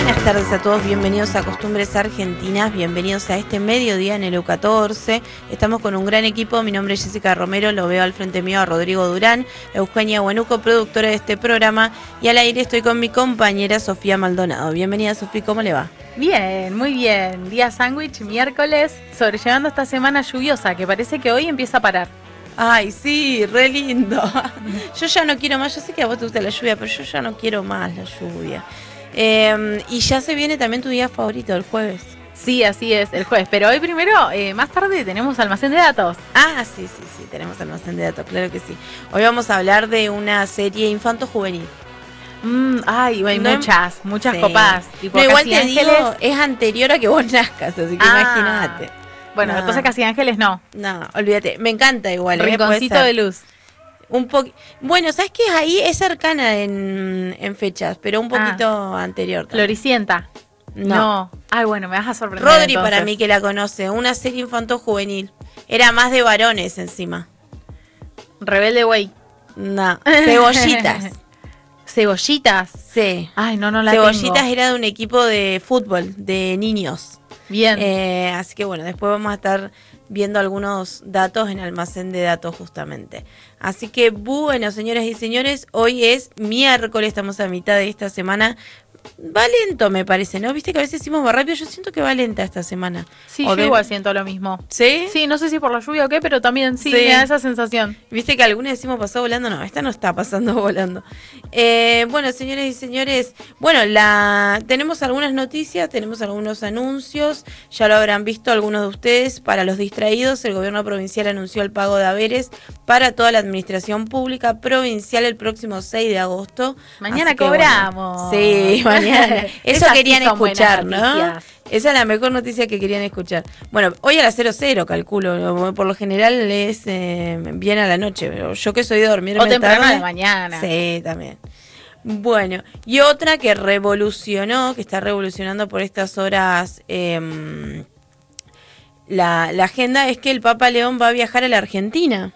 Buenas tardes a todos, bienvenidos a Costumbres Argentinas, bienvenidos a este mediodía en el EU14. Estamos con un gran equipo, mi nombre es Jessica Romero, lo veo al frente mío a Rodrigo Durán, Eugenia Buenuco, productora de este programa, y al aire estoy con mi compañera Sofía Maldonado. Bienvenida, Sofía, ¿cómo le va? Bien, muy bien. Día sándwich, miércoles, sobrellevando esta semana lluviosa que parece que hoy empieza a parar. Ay, sí, re lindo. Yo ya no quiero más, yo sé que a vos te gusta la lluvia, pero yo ya no quiero más la lluvia. Y ya se viene también tu día favorito, el jueves. Sí, así es, el jueves. Pero hoy primero, más tarde, tenemos almacén de datos. Ah, sí, tenemos almacén de datos, claro que sí. Hoy vamos a hablar de una serie infanto-juvenil. Hay muchas sí. copadas. Tipo no, igual Casi te Ángeles. digo, es anterior a que vos nazcas, así que imagínate. Bueno, No. entonces Casi Ángeles no. No, olvídate, me encanta igual. Rinconcito de luz. Bueno, ¿sabes qué? Ahí es cercana en fechas, pero un poquito anterior también. Floricienta. No. Ay, bueno, me vas a sorprender. Rodri, entonces. para mí que la conoce, una serie infanto-juvenil. Era más de varones encima. Rebelde Way. No, Cebollitas. ¿Cebollitas? Sí. Ay, no la Cebollitas tengo. era de un equipo de fútbol, de niños. Bien. Así que bueno, después vamos a estar viendo algunos datos en almacén de datos justamente. Así que bueno, señoras y señores, hoy es miércoles, estamos a mitad de esta semana. Va lento, me parece, ¿no? Viste que a veces decimos va rápido, yo siento que va lenta esta semana. Sí, yo igual siento lo mismo. ¿Sí? Sí, no sé si por la lluvia o qué, pero también sí, Sí. me da esa sensación. Viste que algunos decimos pasó volando, no, esta no está pasando volando. Bueno, señores y señores, bueno, tenemos algunas noticias, tenemos algunos anuncios, ya lo habrán visto algunos de ustedes. Para los distraídos, el gobierno provincial anunció el pago de haberes para toda la administración pública provincial el próximo 6 de agosto. Mañana Así que, cobramos. Bueno, sí, mañana. Eso Esas querían sí son escuchar, buenas ¿no? noticias. Esa es la mejor noticia que querían escuchar. Bueno, hoy a las 00 calculo, por lo general es bien a la noche, pero yo que soy de dormirme O temprano tarde, de mañana. Sí, también. Bueno, y otra que revolucionó, que está revolucionando por estas horas la agenda, es que el Papa León va a viajar a la Argentina.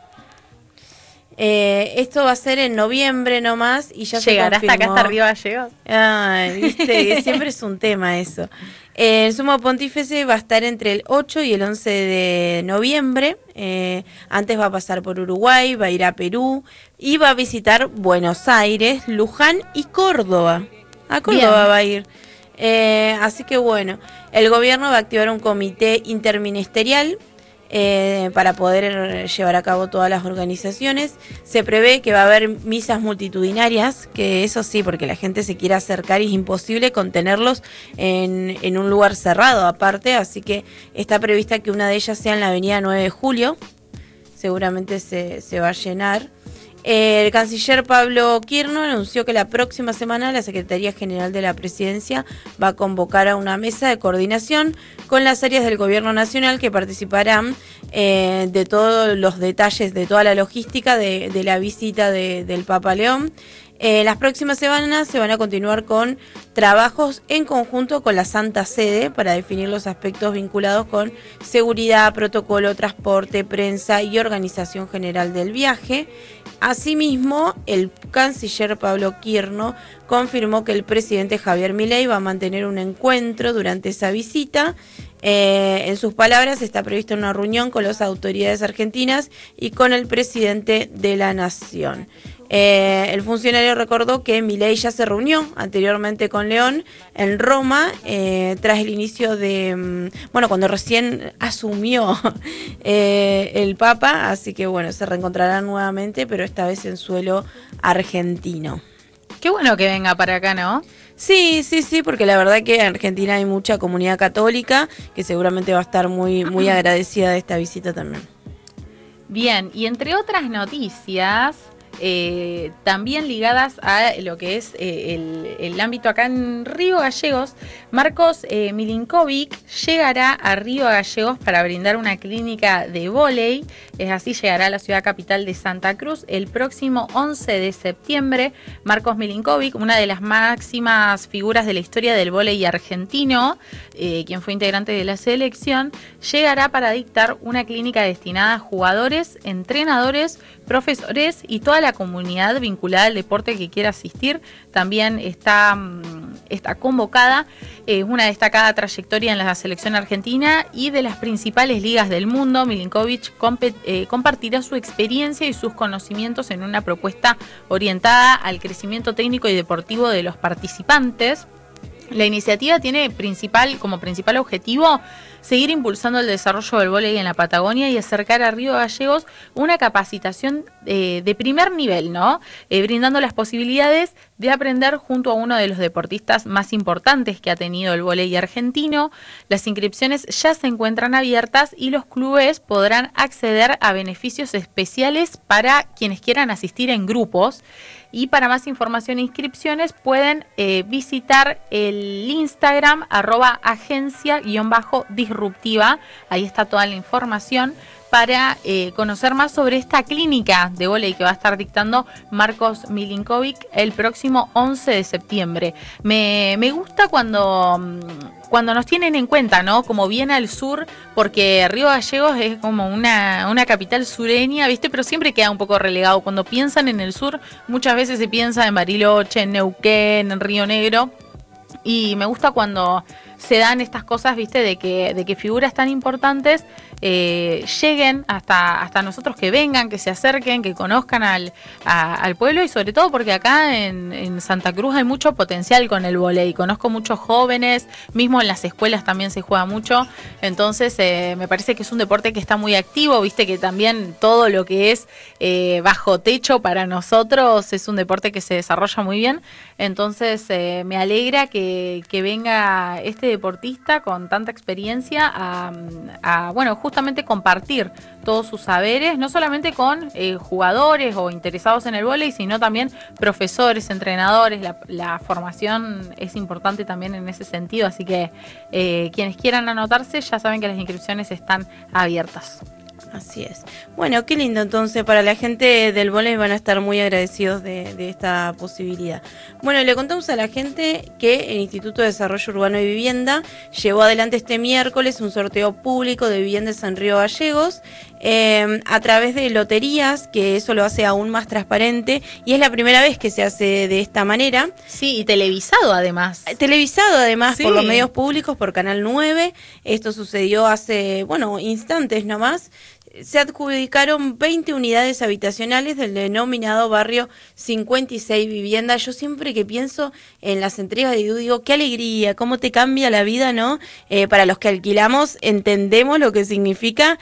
Esto va a ser en noviembre nomás y ya ¿Llegará se hasta acá, confirmó. hasta arriba gallegos? Ay, viste, siempre es un tema eso. El sumo pontífice va a estar entre el 8 y el 11 de noviembre. Antes va a pasar por Uruguay, va a ir a Perú y va a visitar Buenos Aires, Luján y Córdoba. A Córdoba va a ir. Así que bueno, el gobierno va a activar un comité interministerial para poder llevar a cabo todas las organizaciones. Se prevé que va a haber misas multitudinarias, que eso sí, porque la gente se quiere acercar y es imposible contenerlos en un lugar cerrado aparte, así que está prevista que una de ellas sea en la avenida 9 de Julio, seguramente se va a llenar. El canciller Pablo Quirno anunció que la próxima semana la Secretaría General de la Presidencia va a convocar a una mesa de coordinación con las áreas del Gobierno Nacional que participarán de todos los detalles, de toda la logística de la visita del Papa León. Las próximas semanas se van a continuar con trabajos en conjunto con la Santa Sede para definir los aspectos vinculados con seguridad, protocolo, transporte, prensa y organización general del viaje. Asimismo, el canciller Pablo Quirno confirmó que el presidente Javier Milei va a mantener un encuentro durante esa visita. En sus palabras, está prevista una reunión con las autoridades argentinas y con el presidente de la nación. El funcionario recordó que Milei ya se reunió anteriormente con León en Roma tras el inicio de, cuando recién asumió el Papa, así que bueno, se reencontrarán nuevamente, pero esta vez en suelo argentino. Qué bueno que venga para acá, ¿no? Sí, porque la verdad que en Argentina hay mucha comunidad católica que seguramente va a estar muy, muy agradecida de esta visita también. Bien, y entre otras noticias, también ligadas a lo que es el ámbito acá en Río Gallegos, Marcos Milinkovic llegará a Río Gallegos para brindar una clínica de vóley. Es así, llegará a la ciudad capital de Santa Cruz el próximo 11 de septiembre. Marcos Milinkovic, una de las máximas figuras de la historia del vóley argentino, quien fue integrante de la selección, llegará para dictar una clínica destinada a jugadores, entrenadores, profesores y toda la comunidad vinculada al deporte que quiera asistir. También está está convocada. Es una destacada trayectoria en la selección argentina y de las principales ligas del mundo. Milinkovic compartirá su experiencia y sus conocimientos en una propuesta orientada al crecimiento técnico y deportivo de los participantes. La iniciativa tiene como principal objetivo seguir impulsando el desarrollo del vóley en la Patagonia y acercar a Río Gallegos una capacitación de primer nivel, ¿no? Brindando las posibilidades de aprender junto a uno de los deportistas más importantes que ha tenido el vóley argentino. Las inscripciones ya se encuentran abiertas y los clubes podrán acceder a beneficios especiales para quienes quieran asistir en grupos. Y para más información e inscripciones pueden visitar el Instagram @agencia_disruptiva. Ahí está toda la información para conocer más sobre esta clínica de vóley que va a estar dictando Marcos Milinkovic el próximo 11 de septiembre. Me gusta cuando nos tienen en cuenta, ¿no? Como bien al sur, porque Río Gallegos es como una capital sureña, ¿viste? Pero siempre queda un poco relegado. Cuando piensan en el sur, muchas veces se piensa en Bariloche, en Neuquén, en Río Negro. Y me gusta cuando se dan estas cosas, ¿viste? De que figuras tan importantes lleguen hasta nosotros, que vengan, que se acerquen, que conozcan al pueblo, y sobre todo porque acá en Santa Cruz hay mucho potencial con el vóley. Conozco muchos jóvenes, mismo en las escuelas también se juega mucho. Entonces me parece que es un deporte que está muy activo, ¿viste? Que también todo lo que es bajo techo para nosotros es un deporte que se desarrolla muy bien. Entonces me alegra que venga este deportista con tanta experiencia a bueno, justamente compartir todos sus saberes, no solamente con jugadores o interesados en el vóley, sino también profesores, entrenadores. La formación es importante también en ese sentido, así que quienes quieran anotarse ya saben que las inscripciones están abiertas. Así es. Bueno, qué lindo, entonces para la gente del vóley van a estar muy agradecidos de esta posibilidad. Bueno, le contamos a la gente que el Instituto de Desarrollo Urbano y Vivienda llevó adelante este miércoles un sorteo público de viviendas en Río Gallegos a través de loterías, que eso lo hace aún más transparente, y es la primera vez que se hace de esta manera. Sí, y televisado además. Sí. Por los medios públicos, por Canal 9. Esto sucedió hace, instantes nomás. Se adjudicaron 20 unidades habitacionales del denominado barrio 56 viviendas. Yo siempre que pienso en las entregas de IDU digo, qué alegría, cómo te cambia la vida, ¿no? Para los que alquilamos entendemos lo que significa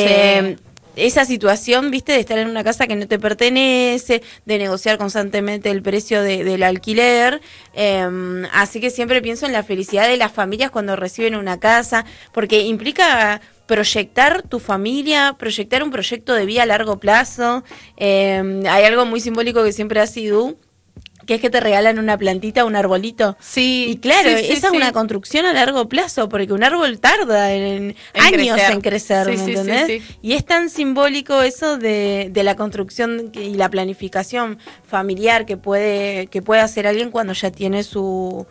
esa situación, ¿viste? De estar en una casa que no te pertenece, de negociar constantemente el precio del alquiler. Así que siempre pienso en la felicidad de las familias cuando reciben una casa, porque implica proyectar tu familia, proyectar un proyecto de vida a largo plazo. Hay algo muy simbólico que siempre hace IDU, que es que te regalan una plantita, un arbolito. Sí. Y claro, esa es una construcción a largo plazo, porque un árbol tarda en años en crecer, ¿me entendés? Sí. Y es tan simbólico eso de la construcción y la planificación familiar que puede hacer alguien cuando ya tiene su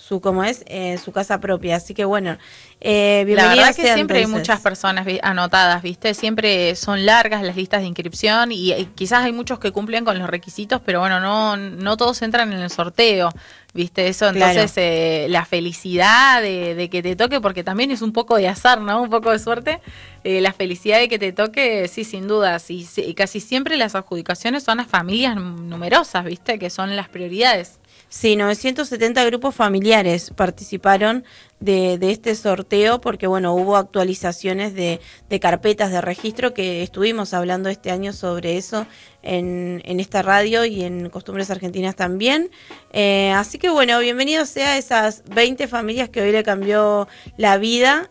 casa propia. Así que bueno, bienvenida. La verdad que siempre entonces. Hay muchas personas anotadas, ¿viste? Siempre son largas las listas de inscripción y quizás hay muchos que cumplen con los requisitos, pero bueno, no todos entran en el sorteo, ¿viste? Eso, entonces, claro. La felicidad de que te toque, porque también es un poco de azar, ¿no? Un poco de suerte. La felicidad de que te toque, sí, sin duda. Sí, casi siempre las adjudicaciones son a familias numerosas, ¿viste? Que son las prioridades. Sí, 970 grupos familiares participaron de este sorteo, porque hubo actualizaciones de carpetas de registro, que estuvimos hablando este año sobre eso en esta radio y en Costumbres Argentinas también. Así que bienvenido sea esas 20 familias que hoy le cambió la vida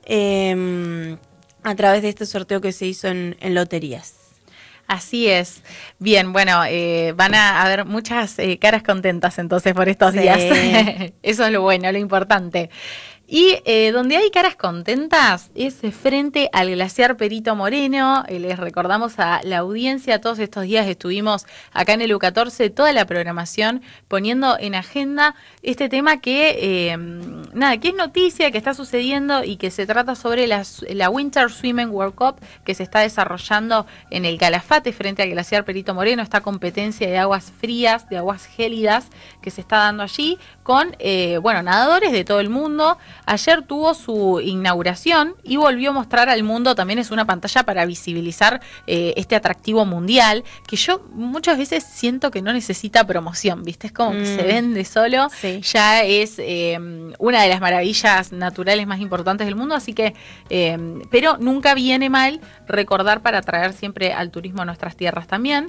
a través de este sorteo que se hizo en loterías. Así es. Bien, van a haber muchas caras contentas entonces por estos días. Eso es lo bueno, lo importante. Y donde hay caras contentas es frente al glaciar Perito Moreno. Les recordamos a la audiencia, todos estos días estuvimos acá en el U14, toda la programación poniendo en agenda este tema que nada, que es noticia, que está sucediendo y que se trata sobre la Winter Swimming World Cup que se está desarrollando en el Calafate frente al glaciar Perito Moreno, esta competencia de aguas frías, de aguas gélidas que se está dando allí con, nadadores de todo el mundo. Ayer tuvo su inauguración y volvió a mostrar al mundo, también es una pantalla para visibilizar este atractivo mundial, que yo muchas veces siento que no necesita promoción, ¿viste? Es como que se vende solo, sí. Ya es una de las maravillas naturales más importantes del mundo, así que, pero nunca viene mal recordar para atraer siempre al turismo a nuestras tierras también.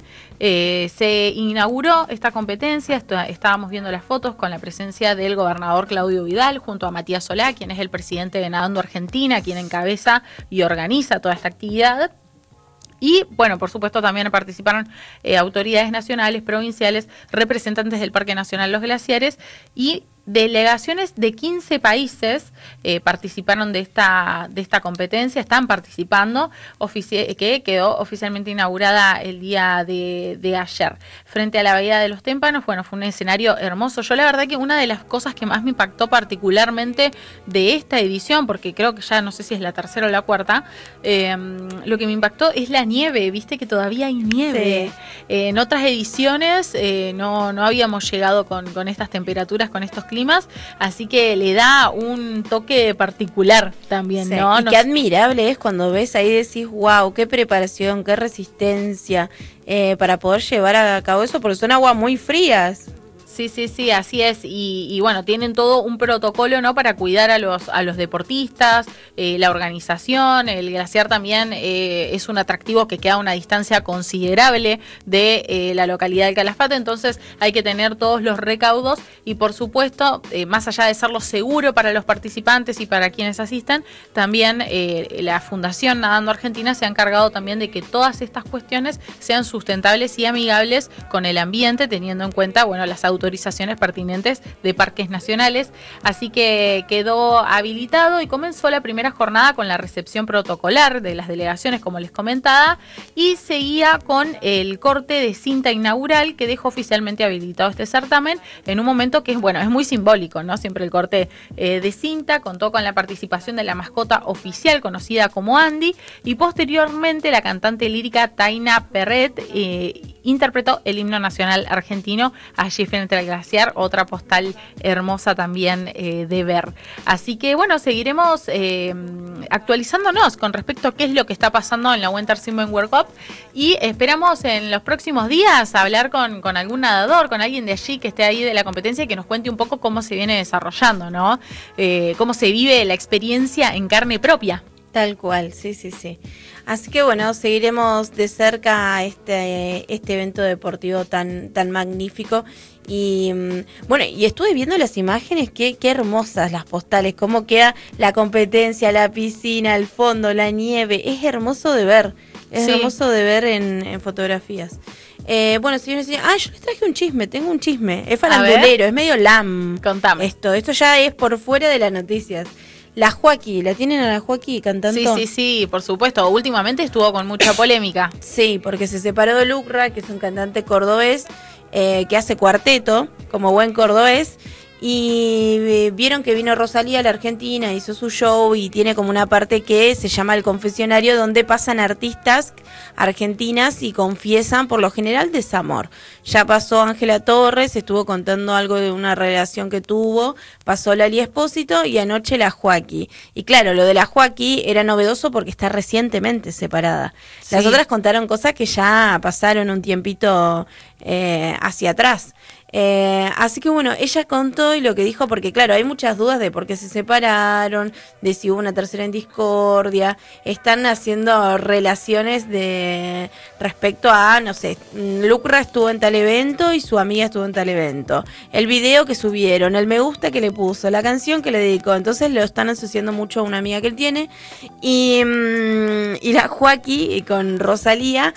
Se inauguró esta competencia, estábamos viendo las fotos con la presencia del gobernador Claudio Vidal junto a Matías Solá, quien es el presidente de Nadando Argentina, quien encabeza y organiza toda esta actividad. Y, bueno, por supuesto también participaron autoridades nacionales, provinciales, representantes del Parque Nacional Los Glaciares y delegaciones de 15 países participaron de esta competencia, están participando, que quedó oficialmente inaugurada el día de ayer. Frente a la Bahía de los Témpanos, bueno, fue un escenario hermoso. Yo la verdad que una de las cosas que más me impactó particularmente de esta edición, porque creo que ya no sé si es la tercera o la cuarta, lo que me impactó es la nieve, viste que todavía hay nieve. Sí. En otras ediciones no habíamos llegado con estas temperaturas, con estos climas, así que le da un toque particular también, sí. ¿No? Y qué admirable es cuando ves ahí y decís, wow, qué preparación, qué resistencia para poder llevar a cabo eso, porque son aguas muy frías. Sí, así es. Y bueno, tienen todo un protocolo, ¿no? Para cuidar a los deportistas, la organización. El glaciar también es un atractivo que queda a una distancia considerable de la localidad del Calafate, entonces hay que tener todos los recaudos y por supuesto, más allá de serlo seguro para los participantes y para quienes asisten, también la Fundación Nadando Argentina se ha encargado también de que todas estas cuestiones sean sustentables y amigables con el ambiente, teniendo en cuenta, bueno, las autorizaciones pertinentes de parques nacionales, así que quedó habilitado y comenzó la primera jornada con la recepción protocolar de las delegaciones, como les comentaba, y seguía con el corte de cinta inaugural que dejó oficialmente habilitado este certamen en un momento que es muy simbólico, ¿no? Siempre el corte de cinta contó con la participación de la mascota oficial conocida como Andy y posteriormente la cantante lírica Taina Perret interpretó el himno nacional argentino allí frente al glaciar, otra postal hermosa también de ver. Así que bueno, seguiremos actualizándonos con respecto a qué es lo que está pasando en la Winter Swimming World Cup y esperamos en los próximos días hablar con algún nadador, con alguien de allí que esté ahí de la competencia y que nos cuente un poco cómo se viene desarrollando, ¿no? Cómo se vive la experiencia en carne propia. Tal cual, sí. Así que bueno, seguiremos de cerca este evento deportivo tan magnífico. Y bueno, y estuve viendo las imágenes, qué hermosas las postales, cómo queda la competencia, la piscina, el fondo, la nieve. Es hermoso de ver, hermoso de ver en fotografías. Bueno, señores, yo les traje un chisme, tengo un chisme. Es farandulero, es medio lam. Contame. Esto ya es por fuera de las noticias. La Joaquí, ¿la tienen a la Joaquí cantando? Sí, por supuesto. Últimamente estuvo con mucha polémica. Sí, porque se separó de Lucra, que es un cantante cordobés, que hace cuarteto, como buen cordobés, y vieron que vino Rosalía a la Argentina, hizo su show y tiene como una parte que se llama El Confesionario, donde pasan artistas argentinas y confiesan por lo general desamor. Ya pasó Ángela Torres, estuvo contando algo de una relación que tuvo, pasó Lali Espósito y anoche la Joaquí. Y claro, lo de la Joaquí era novedoso porque está recientemente separada. Sí. Las otras contaron cosas que ya pasaron un tiempito hacia atrás. Así que bueno, ella contó y lo que dijo, porque claro, hay muchas dudas de por qué se separaron, de si hubo una tercera en discordia, están haciendo relaciones de respecto a, no sé, Lucra estuvo en tal evento y su amiga estuvo en tal evento, el video que subieron, el me gusta que le puso, la canción que le dedicó, entonces lo están asociando mucho a una amiga que él tiene y la Joaquí con Rosalía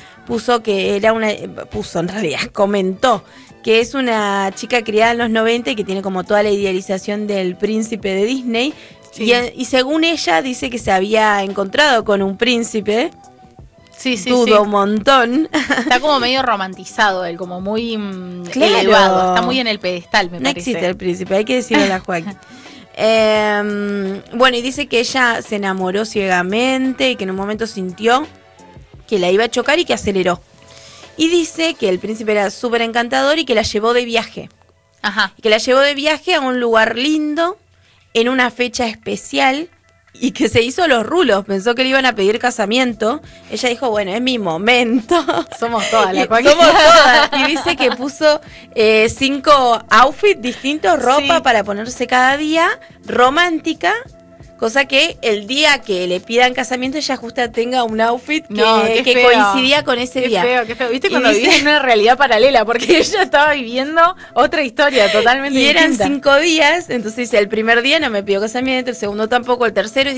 comentó que es una chica criada en los 90 y que tiene como toda la idealización del príncipe de Disney. Sí. Y según ella dice que se había encontrado con un príncipe. Dudo un montón. Está como medio romantizado él, como muy elevado. Está muy en el pedestal, me parece. No existe el príncipe, hay que decirle a la Joaquín. Bueno, y dice que ella se enamoró ciegamente y que en un momento sintió que la iba a chocar y que aceleró. Y dice que el príncipe era súper encantador y que la llevó de viaje. Ajá. Y que la llevó de viaje a un lugar lindo, en una fecha especial, y que se hizo los rulos. Pensó que le iban a pedir casamiento. Ella dijo, bueno, es mi momento. Somos todas las Somos todas. Y dice que puso 5 outfits distintos, ropa para ponerse cada día, romántica. Cosa que el día que le pidan casamiento ella justa tenga un outfit que coincidía con ese día. Qué feo. ¿Viste cuando vivís en una realidad paralela? Porque ella estaba viviendo otra historia totalmente distinta. Y eran 5 días, entonces dice, el primer día no me pidió casamiento, el segundo tampoco, el tercero...